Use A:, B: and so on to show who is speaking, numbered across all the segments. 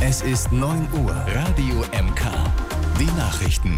A: Es ist 9 Uhr. Radio MK. Die Nachrichten.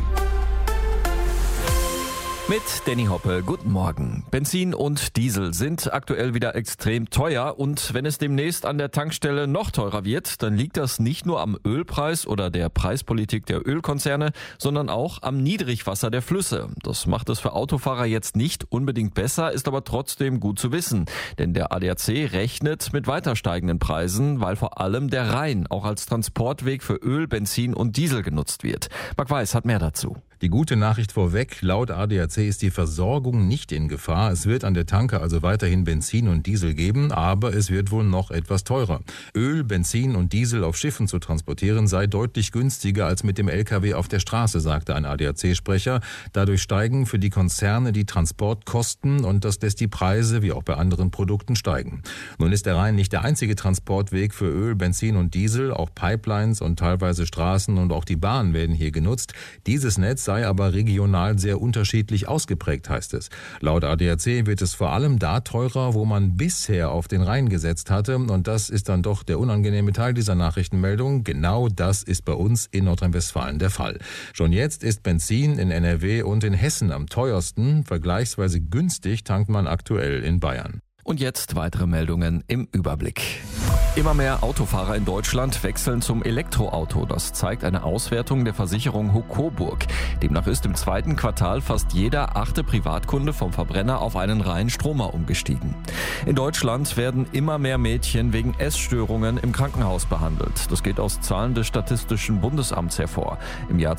B: Mit Danny Hoppe, guten Morgen. Benzin und Diesel sind aktuell wieder extrem teuer und wenn es demnächst an der Tankstelle noch teurer wird, dann liegt das nicht nur am Ölpreis oder der Preispolitik der Ölkonzerne, sondern auch am Niedrigwasser der Flüsse. Das macht es für Autofahrer jetzt nicht unbedingt besser, ist aber trotzdem gut zu wissen. Denn der ADAC rechnet mit weiter steigenden Preisen, weil vor allem der Rhein auch als Transportweg für Öl, Benzin und Diesel genutzt wird. Marc Weiß hat mehr dazu.
C: Die gute Nachricht vorweg, laut ADAC ist die Versorgung nicht in Gefahr. Es wird an der Tanke also weiterhin Benzin und Diesel geben, aber es wird wohl noch etwas teurer. Öl, Benzin und Diesel auf Schiffen zu transportieren sei deutlich günstiger als mit dem LKW auf der Straße, sagte ein ADAC-Sprecher. Dadurch steigen für die Konzerne die Transportkosten und das lässt die Preise wie auch bei anderen Produkten steigen. Nun ist der Rhein nicht der einzige Transportweg für Öl, Benzin und Diesel. Auch Pipelines und teilweise Straßen und auch die Bahn werden hier genutzt. Dieses Netz sei aber regional sehr unterschiedlich ausgeprägt, heißt es. Laut ADAC wird es vor allem da teurer, wo man bisher auf den Rhein gesetzt hatte. Und das ist dann doch der unangenehme Teil dieser Nachrichtenmeldung. Genau das ist bei uns in Nordrhein-Westfalen der Fall. Schon jetzt ist Benzin in NRW und in Hessen am teuersten. Vergleichsweise günstig tankt man aktuell in Bayern.
B: Und jetzt weitere Meldungen im Überblick. Immer mehr Autofahrer in Deutschland wechseln zum Elektroauto. Das zeigt eine Auswertung der Versicherung Coburg. Demnach ist im zweiten Quartal fast jeder 8. Privatkunde vom Verbrenner auf einen reinen Stromer umgestiegen. In Deutschland werden immer mehr Mädchen wegen Essstörungen im Krankenhaus behandelt. Das geht aus Zahlen des Statistischen Bundesamts hervor. Im Jahr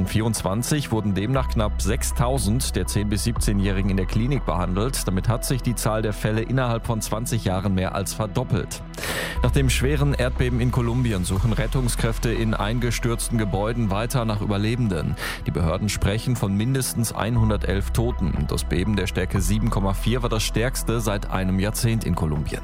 B: 2024 wurden demnach knapp 6.000 der 10- bis 17-Jährigen in der Klinik behandelt. Damit hat sich die Zahl der Fälle innerhalb von 20 Jahren mehr als verdoppelt. Nach dem schweren Erdbeben in Kolumbien suchen Rettungskräfte in eingestürzten Gebäuden weiter nach Überlebenden. Die Behörden sprechen von mindestens 111 Toten. Das Beben der Stärke 7,4 war das stärkste seit einem Jahrzehnt in Kolumbien.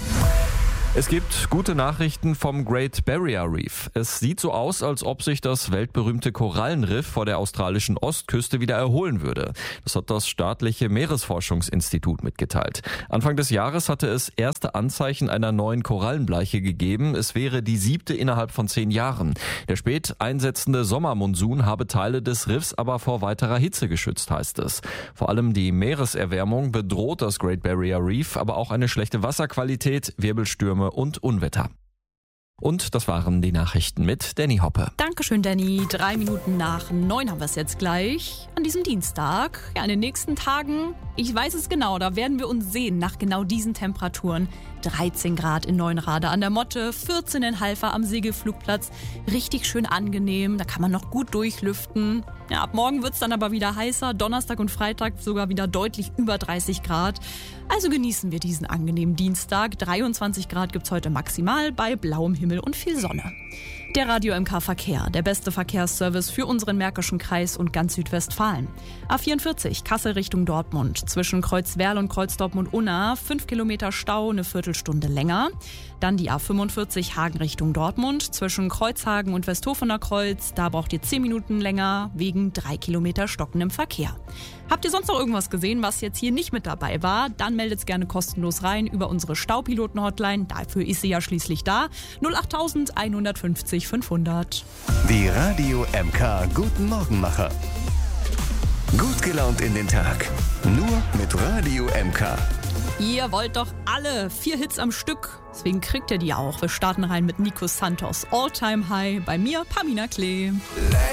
B: Es gibt gute Nachrichten vom Great Barrier Reef. Es sieht so aus, als ob sich das weltberühmte Korallenriff vor der australischen Ostküste wieder erholen würde. Das hat das staatliche Meeresforschungsinstitut mitgeteilt. Anfang des Jahres hatte es erste Anzeichen einer neuen Korallenbleiche gegeben. Es wäre die 7. innerhalb von 10 Jahren. Der spät einsetzende Sommermonsun habe Teile des Riffs aber vor weiterer Hitze geschützt, heißt es. Vor allem die Meereserwärmung bedroht das Great Barrier Reef, aber auch eine schlechte Wasserqualität, Wirbelstürme und Unwetter. Und das waren die Nachrichten mit Danny Hoppe.
D: Dankeschön, Danny. 3 Minuten nach 9 haben wir es jetzt gleich. An diesem Dienstag, ja, in den nächsten Tagen, ich weiß es genau, da werden wir uns sehen nach genau diesen Temperaturen. 13 Grad in Neuenrade an der Motte, 14 in Halver am Segelflugplatz. Richtig schön angenehm, da kann man noch gut durchlüften. Ja, ab morgen wird es dann aber wieder heißer, Donnerstag und Freitag sogar wieder deutlich über 30 Grad. Also genießen wir diesen angenehmen Dienstag. 23 Grad gibt's heute maximal bei blauem Himmel und viel Sonne. Der Radio MK Verkehr, der beste Verkehrsservice für unseren Märkischen Kreis und ganz Südwestfalen. A44 Kassel Richtung Dortmund, zwischen Kreuzwerl und Kreuzdortmund-Unna, 5 Kilometer Stau, eine Viertelstunde länger. Dann die A45 Hagen Richtung Dortmund, zwischen Kreuzhagen und Westhofener Kreuz, da braucht ihr 10 Minuten länger, wegen 3 Kilometer stockendem Verkehr. Habt ihr sonst noch irgendwas gesehen, was jetzt hier nicht mit dabei war? Dann meldet's gerne kostenlos rein über unsere Staupiloten-Hotline. Dafür ist sie ja schließlich da. 08000 150 500.
A: Die Radio MK Guten Morgenmacher. Gut gelaunt in den Tag. Nur mit Radio MK.
D: Ihr wollt doch alle 4 Hits am Stück. Deswegen kriegt ihr die auch. Wir starten rein mit Nico Santos. All Time High. Bei mir Pamina Klee.